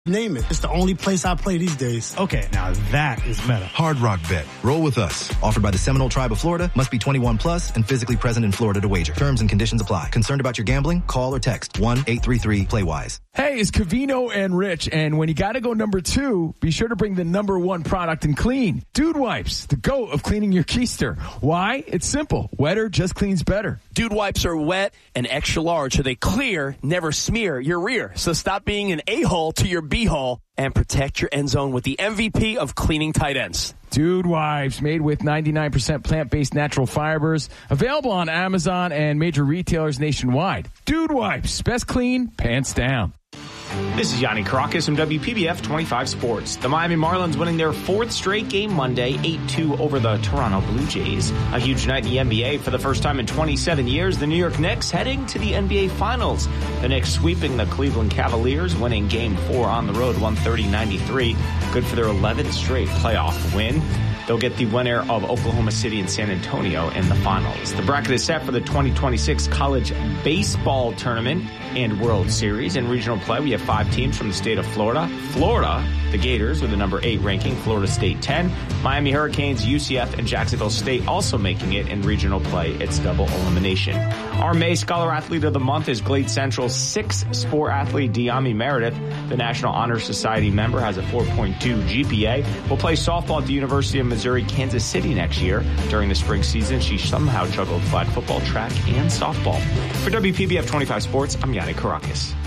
Name it. It's the only place I play these days. Okay, now that is meta. Hard Rock Bet. Roll with us. Offered by the Seminole Tribe of Florida. Must be 21 plus and physically present in Florida to wager. Terms and conditions apply. Concerned about your gambling? Call or text 1-833-PLAY-WISE. Hey, it's Covino and Rich, and when you gotta go number 2, be sure to bring the number 1 product in clean. Dude Wipes, the GOAT of cleaning your keister. Why? It's simple. Wetter just cleans better. Dude Wipes are wet and extra large, so they clear, never smear your rear. So stop being an a-hole to your b-hole and protect your end zone with the MVP of cleaning tight ends. Dude Wipes, made with 99% plant-based natural fibers. Available on Amazon and major retailers nationwide. Dude Wipes, best clean, pants down. This is Yanni Caracas from WPBF 25 Sports. The Miami Marlins winning their 4th straight game Monday, 8-2 over the Toronto Blue Jays. A huge night in the NBA. For the first time in 27 years, the New York Knicks heading to the NBA Finals. The Knicks sweeping the Cleveland Cavaliers, winning Game 4 on the road, 130-93. Good for their 11th straight playoff win. They'll get the winner of Oklahoma City and San Antonio in the finals. The bracket is set for the 2026 College Baseball Tournament and World Series. In regional play, we have 5 teams from the state of Florida. Florida, the Gators, with the number 8 ranking, Florida State 10. Miami Hurricanes, UCF, and Jacksonville State also making it in regional play. It's double elimination. Our May Scholar Athlete of the Month is Glade Central's 6th sport athlete, Diami Meredith. The National Honor Society member has a 4.2 GPA. Will play softball at the University of Missouri, Kansas City next year. During the spring season, she somehow juggled flag football, track, and softball. For WPBF 25 Sports, I'm Yanni Caracas.